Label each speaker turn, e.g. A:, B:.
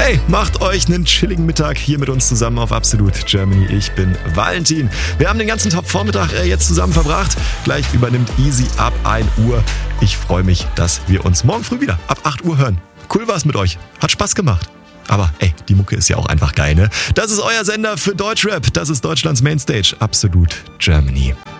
A: Hey, macht euch einen chilligen Mittag hier mit uns zusammen auf Absolute Germany. Ich bin Valentin. Wir haben den ganzen Top-Vormittag jetzt zusammen verbracht. Gleich übernimmt Easy ab 1 Uhr. Ich freue mich, dass wir uns morgen früh wieder ab 8 Uhr hören. Cool war's mit euch. Hat Spaß gemacht. Aber ey, die Mucke ist ja auch einfach geil, ne? Das ist euer Sender für Deutschrap. Das ist Deutschlands Mainstage. Absolute Germany.